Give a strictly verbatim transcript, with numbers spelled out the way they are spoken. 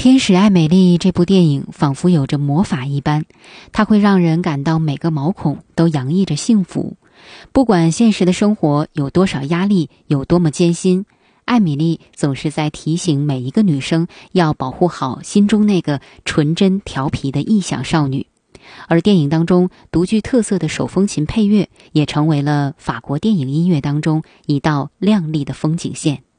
天使爱美丽这部电影仿佛有着魔法一般，它会让人感到每个毛孔都洋溢着幸福。不管现实的生活有多少压力，有多么艰辛，艾米丽总是在提醒每一个女生要保护好心中那个纯真调皮的异想少女。而电影当中独具特色的手风琴配乐，也成为了法国电影音乐当中一道亮丽的风景线。